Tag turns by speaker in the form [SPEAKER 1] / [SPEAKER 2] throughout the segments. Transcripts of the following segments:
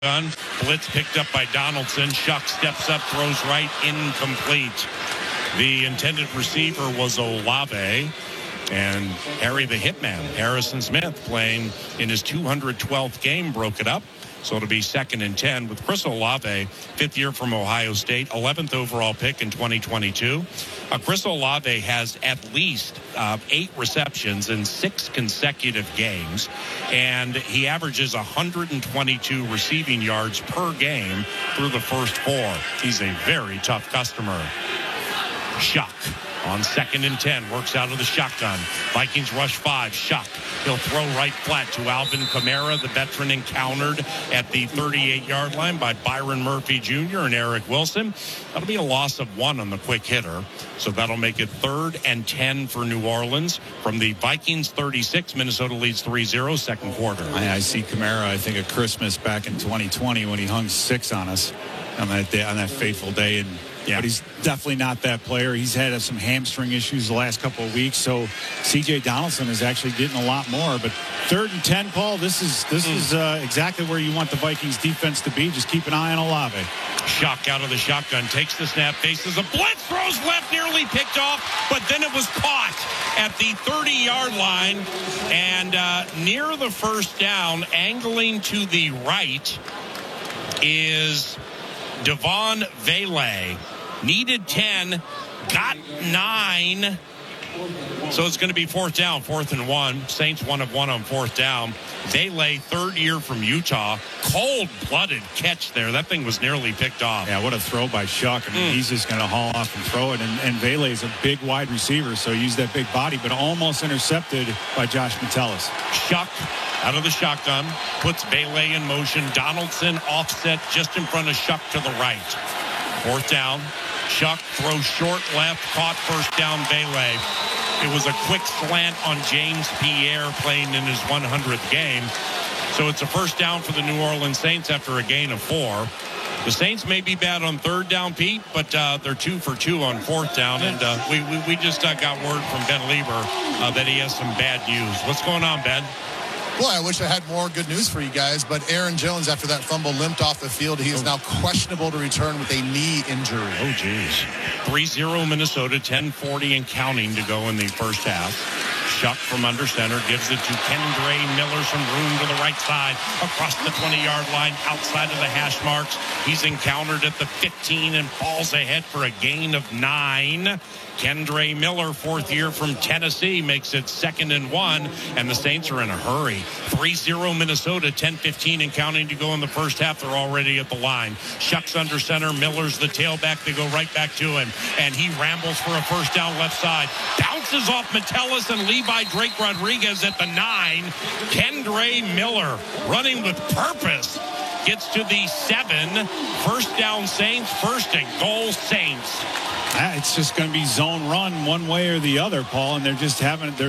[SPEAKER 1] gun. Blitz picked up by Donaldson. Shuck steps up, throws right, incomplete. The intended receiver was Olave. And Harry the Hitman, Harrison Smith, playing in his 212th game, broke it up. So it'll be 2nd and 10 with Chris Olave, 5th year from Ohio State, 11th overall pick in 2022. Chris Olave has at least 8 receptions in 6 consecutive games, and he averages 122 receiving yards per game through the first 4. He's a very tough customer. Shuck on 2nd and 10, works out of the shotgun. Vikings rush 5. Shuck. He'll throw right flat to Alvin Kamara, the veteran encountered at the 38-yard line by Byron Murphy Jr. and Eric Wilson. That'll be a loss of 1 on the quick hitter. So that'll make it 3rd and 10 for New Orleans. From the Vikings 36, Minnesota leads 3-0, second quarter.
[SPEAKER 2] I see Kamara, I think, of Christmas back in 2020 when he hung 6 on us on that day, on that fateful day. And yeah, but he's definitely not that player. He's had some hamstring issues the last couple of weeks. So C.J. Donaldson is actually getting a lot more. But 3rd and 10, Paul, this is exactly where you want the Vikings defense to be. Just keep an eye on Olave.
[SPEAKER 1] Shuck out of the shotgun, takes the snap, faces a blitz, throws left, nearly picked off, but then it was caught at the 30-yard line. And near the first down, angling to the right, is Devon Vele. Needed 10, got 9. So it's going to be 4th down, 4th and 1. Saints 1 of 1 on 4th down. Vele, 3rd year from Utah. Cold-blooded catch there. That thing was nearly picked off.
[SPEAKER 2] Yeah, what a throw by Shuck. I mean, he's just going to haul off and throw it. And Vele is a big wide receiver, so he used that big body, but almost intercepted by Josh Metellus.
[SPEAKER 1] Shuck out of the shotgun, puts Vele in motion. Donaldson offset just in front of Shuck to the right. 4th down. Shuck throws short left, caught, first down Vele. It was a quick slant on James Pierre playing in his 100th game. So it's a first down for the New Orleans Saints after a gain of 4. The Saints may be bad on 3rd down, Pete, but they're 2 for 2 on 4th down. And we just got word from Ben Lieber that he has some bad news. What's going on, Ben?
[SPEAKER 3] Well, I wish I had more good news for you guys, but Aaron Jones, after that fumble, limped off the field. He is now questionable to return with a knee injury.
[SPEAKER 1] Oh, geez. 3-0 Minnesota, 10:40 and counting to go in the first half. Shuck from under center gives it to Kendre Miller, some room to the right side, across the 20-yard line, outside of the hash marks. He's encountered at the 15 and falls ahead for a gain of 9. Kendre Miller, 4th year from Tennessee, makes it 2nd and 1, and the Saints are in a hurry. 3-0 Minnesota, 10:15 and counting to go in the first half. They're already at the line. Shuck's under center. Miller's the tailback. They go right back to him, and he rambles for a first down left side. Bounces off Metellus and Levi Drake Rodriguez at the 9. Kendre Miller running with purpose. Gets to the 7. First down Saints, 1st and goal Saints.
[SPEAKER 2] It's just going to be zone run one way or the other, Paul, and they're just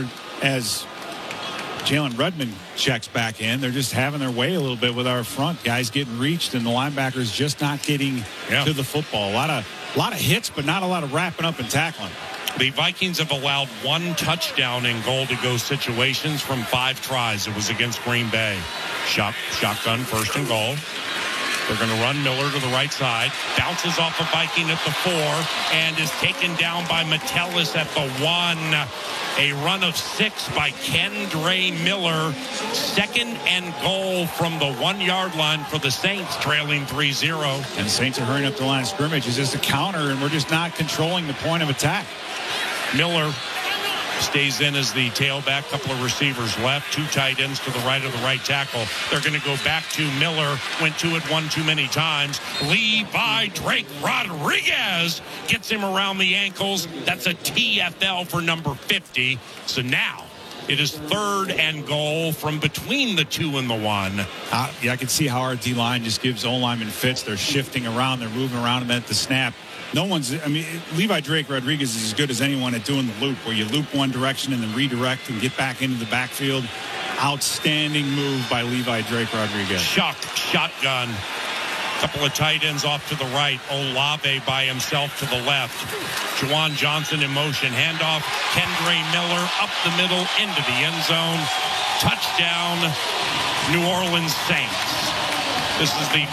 [SPEAKER 2] as Jalen Redmond checks back in, they're just having their way a little bit with our front. Guys getting reached, and the linebackers just not getting to the football. A lot of hits, but not a lot of wrapping up and tackling.
[SPEAKER 1] The Vikings have allowed 1 touchdown in goal-to-go situations from 5 tries. It was against Green Bay. Shotgun, 1st and goal. They're going to run Miller to the right side. Bounces off a Viking at the 4 and is taken down by Metellus at the 1. A run of 6 by Kendre Miller. 2nd and goal from the 1-yard line for the Saints, trailing 3-0.
[SPEAKER 2] And the Saints are hurrying up the line of scrimmage. It's just a counter, and we're just not controlling the point of attack.
[SPEAKER 1] Miller stays in as the tailback. Couple of receivers left. 2 tight ends to the right of the right tackle. They're going to go back to Miller. Went to it one too many times. Levi Drake Rodriguez gets him around the ankles. That's a TFL for number 50. So now it is 3rd and goal from between the 2 and the 1.
[SPEAKER 2] Yeah, I can see how our D-line just gives O-linemen fits. They're shifting around. They're moving around, and then at the snap, Levi Drake Rodriguez is as good as anyone at doing the loop, where you loop one direction and then redirect and get back into the backfield. Outstanding move by Levi Drake Rodriguez.
[SPEAKER 1] Shotgun. Couple of tight ends off to the right. Olave by himself to the left. Juwan Johnson in motion. Handoff. Kendre Miller up the middle into the end zone. Touchdown, New Orleans Saints. This is the